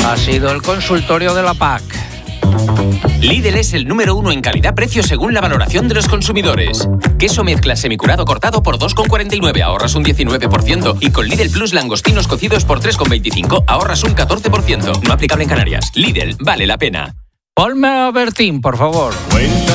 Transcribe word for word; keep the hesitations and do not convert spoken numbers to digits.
Ha sido el consultorio de la P A C. Lidl es el número uno en calidad-precio según la valoración de los consumidores. Queso mezcla semicurado cortado por dos con cuarenta y nueve, ahorras un diecinueve por ciento. Y con Lidl Plus langostinos cocidos por tres con veinticinco, ahorras un catorce por ciento. No aplicable en Canarias. Lidl, vale la pena. Ponme a Bertín, por favor. Cuenta